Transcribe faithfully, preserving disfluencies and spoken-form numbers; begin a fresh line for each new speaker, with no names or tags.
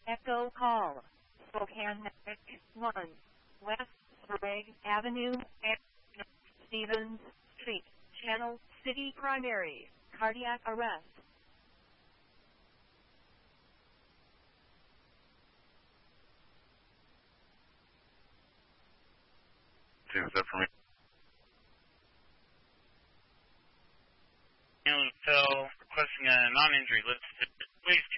Echo call. Spokane one. West Sprague Avenue, Stevens Street, Channel City Primary, cardiac arrest.
Is that for me?
Phil requesting a non-injury list. Please